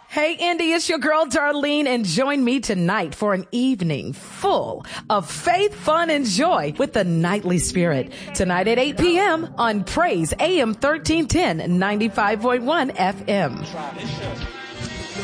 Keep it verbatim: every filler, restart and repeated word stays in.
Hey, Indy, it's your girl, Darlene, and join me tonight for an evening full of faith, fun, and joy with the Nightly Spirit. Tonight at eight p.m. on Praise A M thirteen ten, ninety-five point one F M.